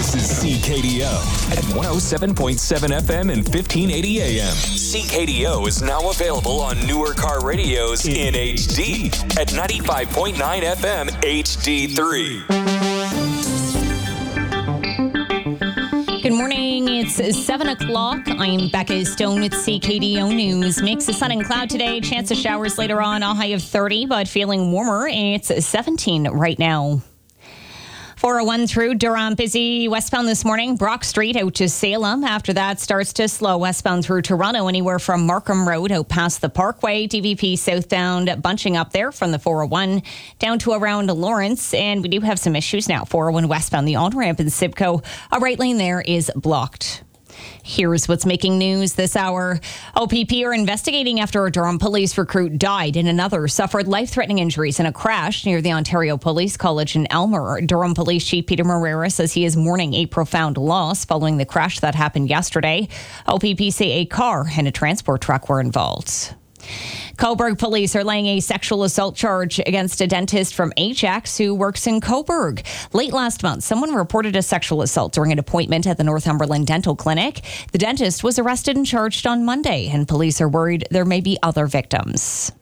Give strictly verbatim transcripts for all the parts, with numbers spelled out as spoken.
This is C K D O at one oh seven point seven F M and fifteen eighty A M. C K D O is now available on newer car radios in H D at ninety-five point nine F M H D three. Good morning. It's seven o'clock. I'm Becca Stone with C K D O News. Mix of sun and cloud today. Chance of showers later on. A high of thirty, but feeling warmer. It's seventeen right now. four oh one through Durham, busy westbound this morning. Brock Street out to Salem. After that, starts to slow westbound through Toronto, anywhere from Markham Road out past the Parkway. D V P southbound bunching up there from the four oh one down to around Lawrence. And we do have some issues now. four oh one westbound, the on-ramp in Simcoe. A right lane there is blocked. Here's what's making news this hour. O P P are investigating after a Durham police recruit died and another suffered life-threatening injuries in a crash near the Ontario Police College in Elmer. Durham Police Chief Peter Moreira says he is mourning a profound loss following the crash that happened yesterday. O P P say a car and a transport truck were involved. Cobourg police are laying a sexual assault charge against a dentist from Ajax who works in Cobourg. Late last month, someone reported a sexual assault during an appointment at the Northumberland Dental Clinic. The dentist was arrested and charged on Monday, and police are worried there may be other victims.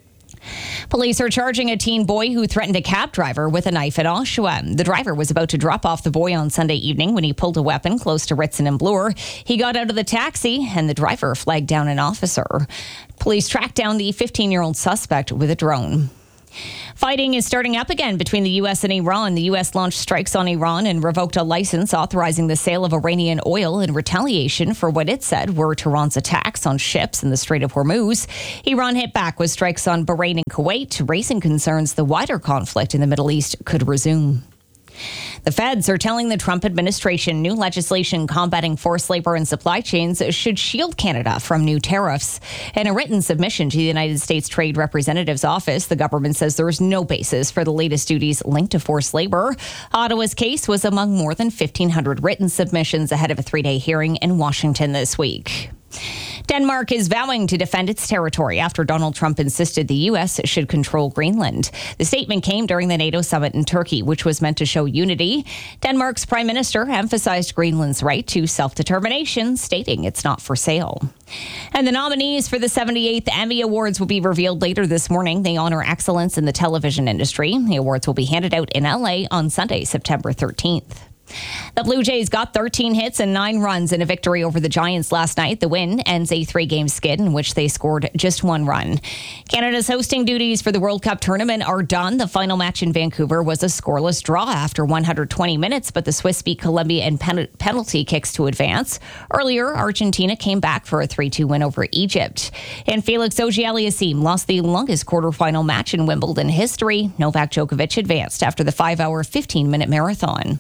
Police are charging a teen boy who threatened a cab driver with a knife at Oshawa. The driver was about to drop off the boy on Sunday evening when he pulled a weapon close to Ritson and Bloor. He got out of the taxi and the driver flagged down an officer. Police tracked down the fifteen-year-old suspect with a drone. Fighting is starting up again between the U S and Iran. The U S launched strikes on Iran and revoked a license authorizing the sale of Iranian oil in retaliation for what it said were Tehran's attacks on ships in the Strait of Hormuz. Iran hit back with strikes on Bahrain and Kuwait, raising concerns the wider conflict in the Middle East could resume. The feds are telling the Trump administration new legislation combating forced labor and supply chains should shield Canada from new tariffs. In a written submission to the United States Trade Representative's office, the government says there is no basis for the latest duties linked to forced labor. Ottawa's case was among more than fifteen hundred written submissions ahead of a three-day hearing in Washington this week. Denmark is vowing to defend its territory after Donald Trump insisted the U S should control Greenland. The statement came during the NATO summit in Turkey, which was meant to show unity. Denmark's prime minister emphasized Greenland's right to self-determination, stating it's not for sale. And the nominees for the seventy-eighth Emmy Awards will be revealed later this morning. They honor excellence in the television industry. The awards will be handed out in L A on Sunday, September thirteenth. The Blue Jays got thirteen hits and nine runs in a victory over the Giants last night. The win ends a three-game skid in which they scored just one run. Canada's hosting duties for the World Cup tournament are done. The final match in Vancouver was a scoreless draw after one hundred twenty minutes, but the Swiss beat Colombia in pen- penalty kicks to advance. Earlier, Argentina came back for a three two win over Egypt. And Felix Auger-Aliassime lost the longest quarterfinal match in Wimbledon history. Novak Djokovic advanced after the five-hour, fifteen-minute marathon.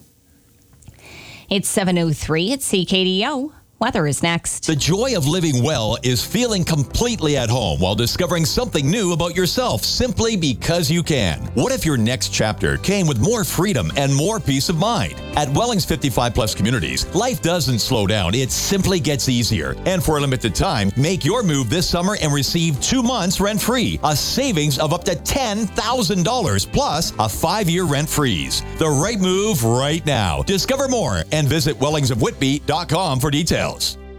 It's seven oh three at C K D O. Weather is next. The joy of living well is feeling completely at home while discovering something new about yourself simply because you can. What if your next chapter came with more freedom and more peace of mind? At Wellings fifty-five plus communities, life doesn't slow down. It simply gets easier. And for a limited time, make your move this summer and receive two months rent-free, a savings of up to ten thousand dollars plus a five-year rent freeze. The right move right now. Discover more and visit wellings of whitby dot com for details.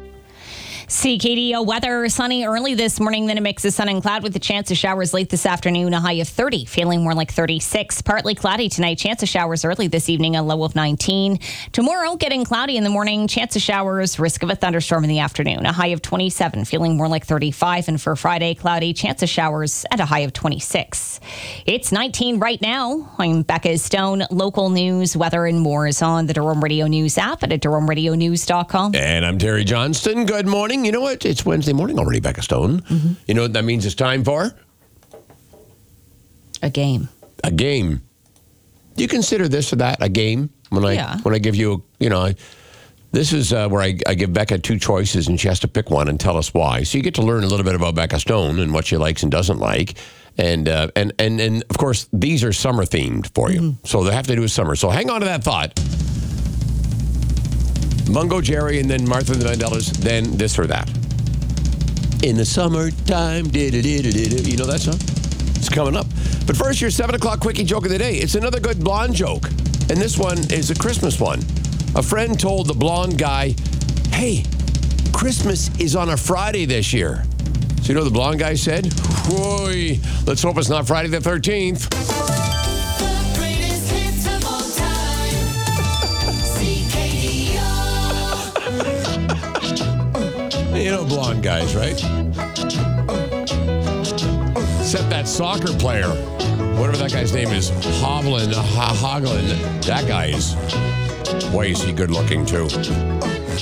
C K D O weather, sunny early this morning, then a mix of sun and cloud with a chance of showers late this afternoon, a high of thirty, feeling more like thirty-six. Partly cloudy tonight, chance of showers early this evening, a low of nineteen. Tomorrow, getting cloudy in the morning, chance of showers, risk of a thunderstorm in the afternoon, a high of twenty-seven, feeling more like thirty-five. And for Friday, cloudy, chance of showers at a high of twenty-six. It's nineteen right now. I'm Becca Stone. Local news, weather, and more is on the Durham Radio News app and at durham radio news dot com. And I'm Terry Johnston. Good morning. You know what? It's Wednesday morning already, Becca Stone. Mm-hmm. You know what that means? It's time for? A game. A game. Do you consider this or that a game? When I yeah. when I give you, you know, I, this is uh, where I, I give Becca two choices and she has to pick one and tell us why. So you get to learn a little bit about Becca Stone and what she likes and doesn't like. And uh, and, and and of course, these are summer themed for you. Mm-hmm. So they have to do with summer. So hang on to that thought. Mungo Jerry and then Martha and the Vandellas, then this or that. In the summertime, you know that song? It's coming up. But first, your seven o'clock quickie joke of the day. It's another good blonde joke. And this one is a Christmas one. A friend told the blonde guy, hey, Christmas is on a Friday this year. So you know what the blonde guy said? Boy, let's hope it's not Friday the thirteenth. The greatest hits of all time. C K D O. You know blonde guys, right? Except that soccer player, whatever that guy's name is, Hovland, Hoglin, that guy is, boy, is he good looking too.